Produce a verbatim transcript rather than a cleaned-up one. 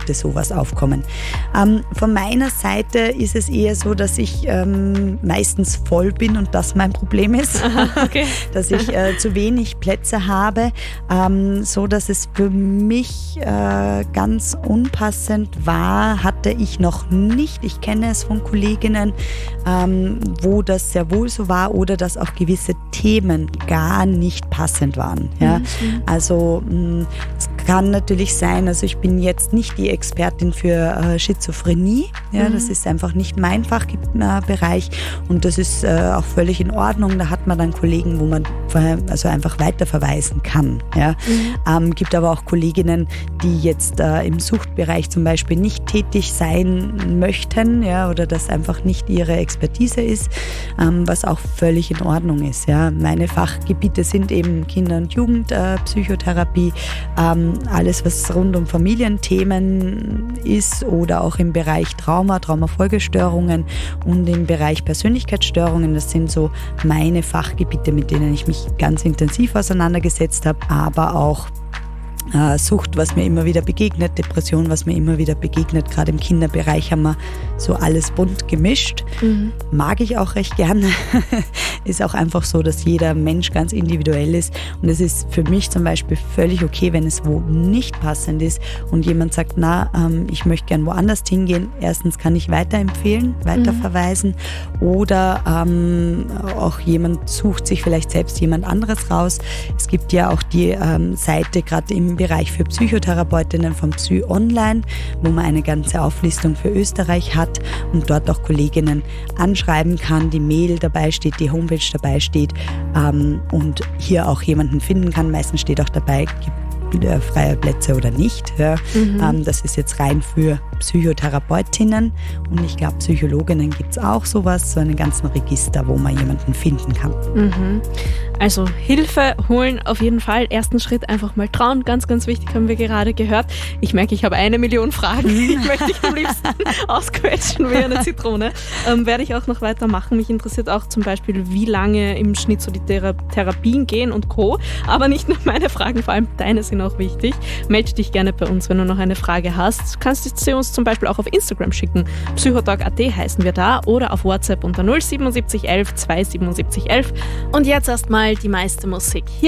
könnte sowas aufkommen. Ähm, von meiner Seite ist es eher so, dass ich ähm, meistens voll bin und das mein Problem ist, Aha, okay. dass ich äh, zu wenig Plätze habe, ähm, so dass es für mich äh, ganz unpassend war, hatte ich noch nicht. Ich kenne es von Kolleginnen, ähm, wo das sehr wohl so war oder dass auch gewisse Themen gar nicht passend waren. Ja? Mhm. Also mh, es kann natürlich sein, also ich bin jetzt nicht die Expertin für äh, Schizophrenie, ja, mhm. das ist einfach nicht mein Fachbereich und das ist äh, auch völlig in Ordnung. Da hat man dann Kollegen, wo man also einfach weiterverweisen kann. Ja. Mhm. Ähm, gibt aber auch Kolleginnen, die jetzt äh, im Suchtbereich zum Beispiel nicht tätig sein möchten, ja, oder das einfach nicht ihre Expertise ist, ähm, was auch völlig in Ordnung ist. Ja. Meine Fachgebiete sind eben Kinder- und Jugendpsychotherapie, ähm, alles was rund um Familienthemen ist oder auch im Bereich Trauma, Traumafolgestörungen und im Bereich Persönlichkeitsstörungen. Das sind so meine Fachgebiete, mit denen ich mich ganz intensiv auseinandergesetzt habe, aber auch Äh, Sucht, was mir immer wieder begegnet, Depression, was mir immer wieder begegnet. Gerade im Kinderbereich haben wir so alles bunt gemischt. Mhm. Mag ich auch recht gerne. Ist auch einfach so, dass jeder Mensch ganz individuell ist. Und es ist für mich zum Beispiel völlig okay, wenn es wo nicht passend ist und jemand sagt, na, ähm, ich möchte gern woanders hingehen. Erstens kann ich weiterempfehlen, weiterverweisen. Mhm. Oder ähm, auch jemand sucht sich vielleicht selbst jemand anderes raus. Es gibt ja auch die ähm, Seite, gerade im Bereich für Psychotherapeutinnen von Psy Online, wo man eine ganze Auflistung für Österreich hat und dort auch Kolleginnen anschreiben kann, die Mail dabei steht, die Homepage dabei steht ähm, und hier auch jemanden finden kann. Meistens steht auch dabei, gibt freie Plätze oder nicht. Ja. Mhm. Ähm, das ist jetzt rein für Psychotherapeutinnen und ich glaube, Psychologinnen gibt es auch sowas, so einen ganzen Register, wo man jemanden finden kann. Mhm. Also Hilfe holen auf jeden Fall. Ersten Schritt einfach mal trauen. Ganz, ganz wichtig, haben wir gerade gehört. Ich merke, ich habe eine Million Fragen. Die möchte ich am liebsten ausquetschen wie eine Zitrone. Ähm, werde ich auch noch weitermachen. Mich interessiert auch zum Beispiel, wie lange im Schnitt so die Thera- Therapien gehen und Co. Aber nicht nur meine Fragen, vor allem deine sind auch wichtig. Melde dich gerne bei uns, wenn du noch eine Frage hast. Du kannst sie uns zum Beispiel auch auf Instagram schicken. psychotalk punkt at heißen wir da oder auf WhatsApp unter null sieben sieben eins eins zwei sieben sieben eins. Und jetzt erstmal die meiste Musik. Hier